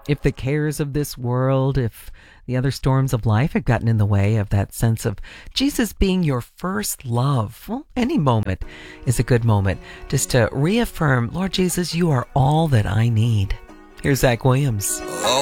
If the cares of this world, if the other storms of life have gotten in the way of that sense of Jesus being your first love, well, any moment is a good moment just to reaffirm, Lord Jesus, you are all that I need. Here's Zach Williams.